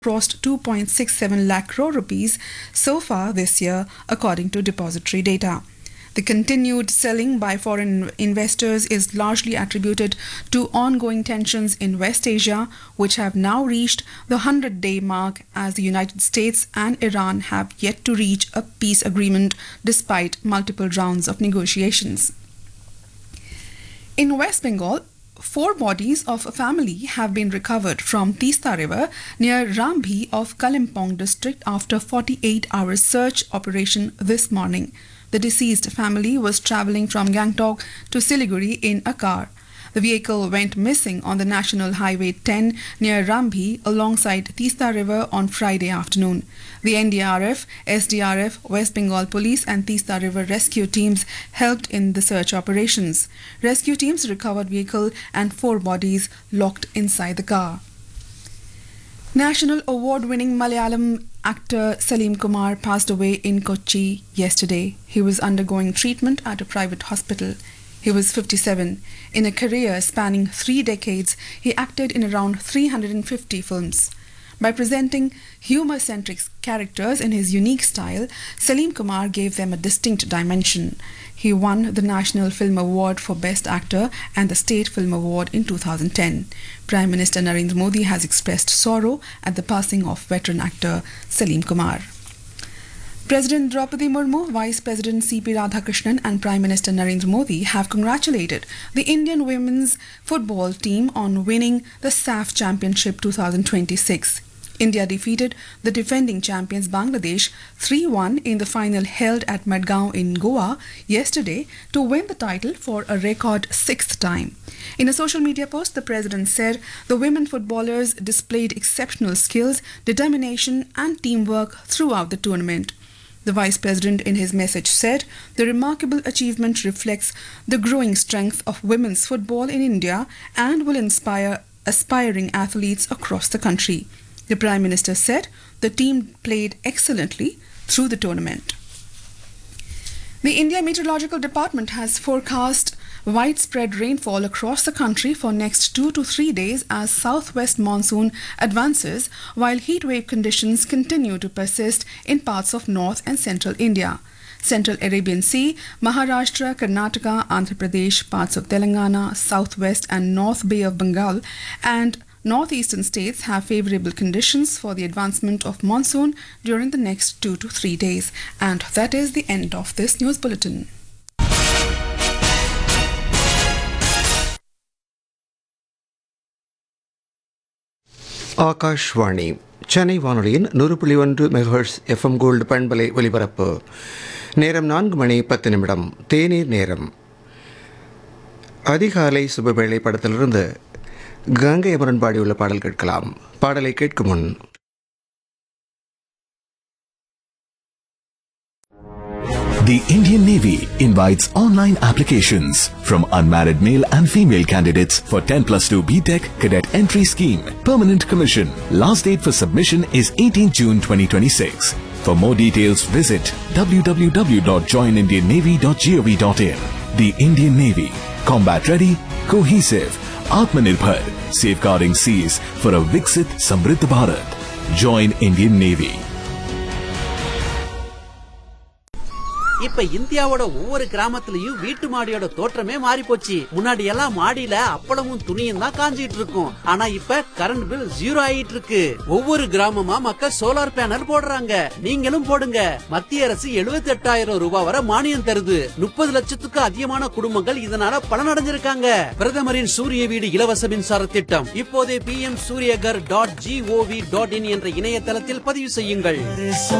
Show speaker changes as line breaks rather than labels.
crossed 2.67 lakh crore rupees so far this year, according to depository data. The continued selling by foreign investors is largely attributed to ongoing tensions in West Asia, which have now reached the 100-day mark as the United States and Iran have yet to reach a peace agreement despite multiple rounds of negotiations. In West Bengal, 4 bodies of a family have been recovered from Tista River near Rambhi of Kalimpong district after 48-hour search operation this morning. The deceased family was travelling from Gangtok to Siliguri in a car. The vehicle went missing on the National Highway 10 near Rambhi alongside Tista River on Friday afternoon. The NDRF, SDRF, West Bengal Police and Tista River rescue teams helped in the search operations. Rescue teams recovered vehicle and 4 bodies locked inside the car. National award-winning Malayalam actor Salim Kumar passed away in Kochi yesterday. He was undergoing treatment at a private hospital. He was 57. In a career spanning 3 decades, he acted in around 350 films. By presenting humor-centric characters in his unique style, Salim Kumar gave them a distinct dimension. He won the National Film Award for Best Actor and the State Film Award in 2010. Prime Minister Narendra Modi has expressed sorrow at the passing of veteran actor Salim Kumar. President Draupadi Murmu, Vice President C.P. Radhakrishnan and Prime Minister Narendra Modi have congratulated the Indian women's football team on winning the SAF Championship 2026. India defeated the defending champions Bangladesh 3-1 in the final held at Madgaon in Goa yesterday to win the title for a record 6th time. In a social media post, the president said the women footballers displayed exceptional skills, determination and teamwork throughout the tournament. The Vice President in his message said the remarkable achievement reflects the growing strength of women's football in India and will inspire aspiring athletes across the country. The Prime Minister said the team played excellently through the tournament. The India Meteorological Department has forecast widespread rainfall across the country for next 2 to 3 days as southwest monsoon advances, while heatwave conditions continue to persist in parts of north and central India. Central Arabian Sea, Maharashtra, Karnataka, Andhra Pradesh, parts of Telangana, southwest and north Bay of Bengal and northeastern states have favourable conditions for the advancement of monsoon during the next 2 to 3 days. And that is the end of this news bulletin.
Akashvani Chennai வானொலியின் 100.1 megahertz FM gold பண்பலை ஒலிபரப்பு. நேரம் 4:10 தேநீர் நேரம். அதிகாலை சுபவேளை படத்திலிருந்து கங்கை அமரன் பாடியுள்ள பாடல் கேட்கலாம். பாடலை கேட்கும் முன்
The Indian Navy invites online applications from unmarried male and female candidates for 10+2 BTech Cadet Entry Scheme, Permanent Commission. Last date for submission is 18 June 2026. For more details, visit www.joinindiannavy.gov.in. The Indian Navy, combat ready, cohesive, Atmanirbhar, safeguarding seas for a Viksit Samriddh Bharat. Join Indian Navy.
இப்ப இந்தியாவோட ஒவ்வொரு கிராமத்துலயும் வீட்டு மாடியோட தோற்றமே மாறி போச்சு. முன்னாடி எல்லாம் மாடியில அப்பளமும் துணியும் தான் காஞ்சிட்டு இருக்கும். ஆனா இப்ப கரண்ட் பில் 0 ஆயிட்டு இருக்கு. ஒவ்வொரு கிராமமா மக்கள் சோலார் பேனல் போடுறாங்க. நீங்களும் போடுங்க. மத்திய அரசு 78,000 ரூபாய் வரை மானியம் தருது. 30 லட்சத்துக்கு அதிகமான குடும்பங்கள் இதனால பலனடைஞ்சிருக்காங்க. பிரதமரின் சூரிய வீடு இலவச மின்சார திட்டம் இப்போதே pmsuryagar.gov.in என்ற இணையதளத்தில் பதிவு செய்யுங்கள்.